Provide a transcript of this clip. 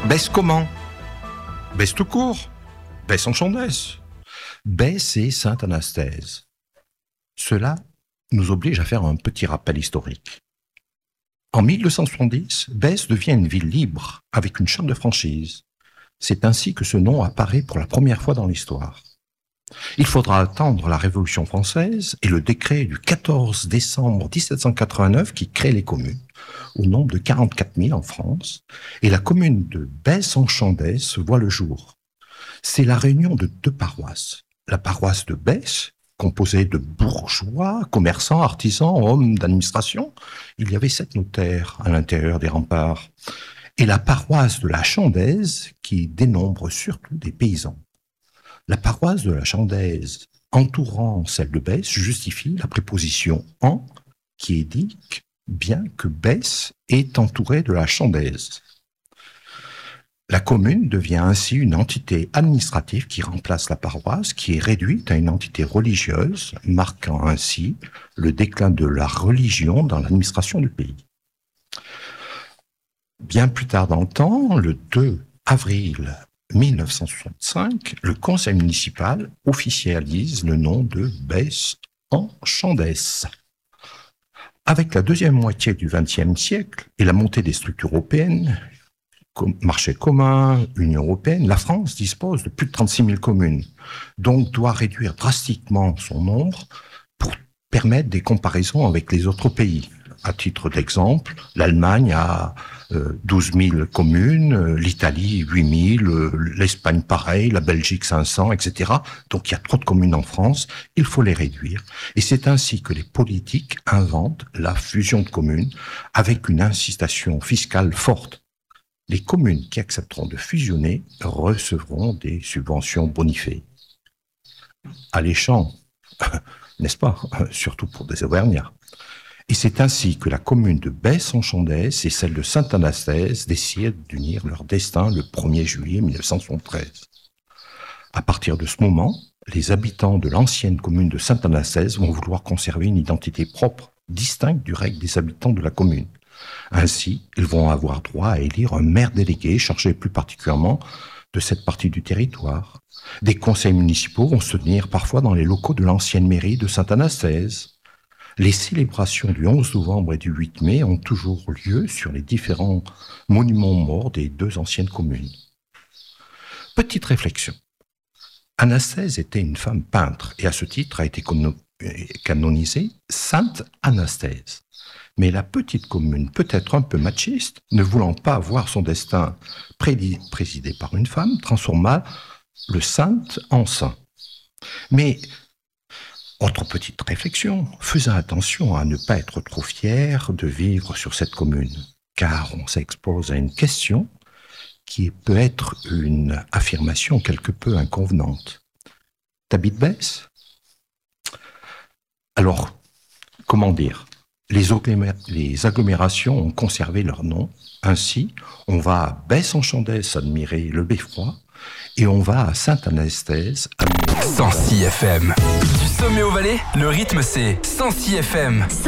Besse comment? Besse tout court. Besse en Chandès. Besse et Sainte-Anastaise. Cela nous oblige à faire un petit rappel historique. En 1270, Besse devient une ville libre, avec une charte de franchise. C'est ainsi que ce nom apparaît pour la première fois dans l'histoire. Il faudra attendre la Révolution française et le décret du 14 décembre 1789 qui crée les communes, au nombre de 44 000 en France, et la commune de Besse-en-Chandès voit le jour. C'est la réunion de deux paroisses. La paroisse de Besse, composée de bourgeois, commerçants, artisans, hommes d'administration. Il y avait 7 notaires à l'intérieur des remparts. Et la paroisse de la Chandaise, qui dénombre surtout des paysans. La paroisse de la Chandaise, entourant celle de Besse, justifie la préposition « en » qui indique bien que Besse est entourée de la Chandaise. La commune devient ainsi une entité administrative qui remplace la paroisse, qui est réduite à une entité religieuse, marquant ainsi le déclin de la religion dans l'administration du pays. Bien plus tard dans le temps, le 2 avril 1965, le conseil municipal officialise le nom de Besse-en-Chandès. Avec la deuxième moitié du XXe siècle et la montée des structures européennes, marché commun, Union européenne, la France dispose de plus de 36 000 communes, donc doit réduire drastiquement son nombre pour permettre des comparaisons avec les autres pays. À titre d'exemple, l'Allemagne a 12 000 communes, l'Italie 8 000, l'Espagne pareil, la Belgique 500, etc. Donc il y a trop de communes en France, il faut les réduire. Et c'est ainsi que les politiques inventent la fusion de communes avec une incitation fiscale forte. Les communes qui accepteront de fusionner recevront des subventions bonifées. Alléchant, n'est-ce pas? Surtout pour des Auvergnats. Et c'est ainsi que la commune de Besse-en-Chandès et celle de Sainte-Anastaise décident d'unir leur destin le 1er juillet 1973. À partir de ce moment, les habitants de l'ancienne commune de Sainte-Anastaise vont vouloir conserver une identité propre, distincte du reste des habitants de la commune. Ainsi, ils vont avoir droit à élire un maire délégué chargé plus particulièrement de cette partie du territoire. Des conseils municipaux vont se tenir parfois dans les locaux de l'ancienne mairie de Sainte-Anastaise. Les célébrations du 11 novembre et du 8 mai ont toujours lieu sur les différents monuments morts des deux anciennes communes. Petite réflexion. Anastaise était une femme peintre et à ce titre a été canonisée Sainte Anastaise. Mais la petite commune, peut-être un peu machiste, ne voulant pas voir son destin présidé par une femme, transforma le sainte en saint. Mais, autre petite réflexion, faisons attention à ne pas être trop fier de vivre sur cette commune, car on s'expose à une question qui peut être une affirmation quelque peu inconvenante. T'habites Besse? Alors, comment dire? Les agglomérations ont conservé leur nom. Ainsi, on va à Besse-en-Chandès admirer le beffroi et on va à Sainte-Anastaise admirer 106 FM. Du sommet au Valais, le rythme c'est 106 FM.